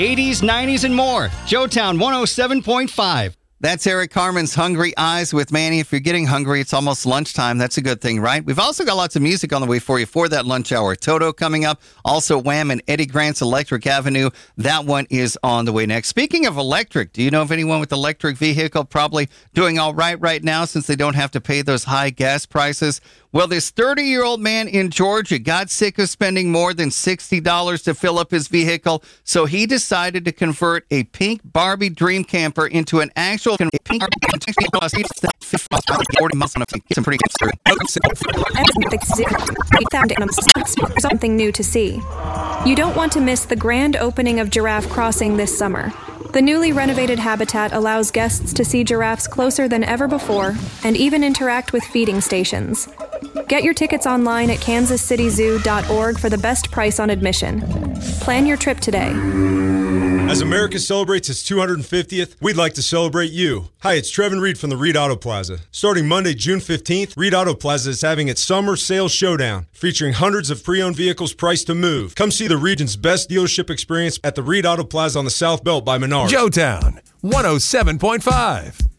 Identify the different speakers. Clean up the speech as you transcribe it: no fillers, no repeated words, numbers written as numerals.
Speaker 1: 80s, 90s, and more. Joetown 107.5.
Speaker 2: That's Eric Carmen's Hungry Eyes with Manny. If you're getting hungry, it's almost lunchtime. That's a good thing, right? We've also got lots of music on the way for you for that lunch hour. Toto coming up. Also, Wham and Eddie Grant's Electric Avenue. That one is on the way next. Speaking of electric, do you know of anyone with electric vehicle probably doing all right now since they don't have to pay those high gas prices? Well, this 30-year-old man in Georgia got sick of spending more than $60 to fill up his vehicle, so he decided to convert a pink Barbie dream camper into an actual pink
Speaker 3: something new to see. You don't want to miss the grand opening of Giraffe Crossing this summer. The newly renovated habitat allows guests to see giraffes closer than ever before and even interact with feeding stations. Get your tickets online at kansascityzoo.org for the best price on admission. Plan your trip today.
Speaker 4: As America celebrates its 250th, we'd like to celebrate you. Hi, it's Trevin Reed from the Reed Auto Plaza. Starting Monday, June 15th, Reed Auto Plaza is having its Summer Sales Showdown, featuring hundreds of pre-owned vehicles priced to move. Come see the region's best dealership experience at the Reed Auto Plaza on the South Belt by Menards.
Speaker 5: Joetown 107.5.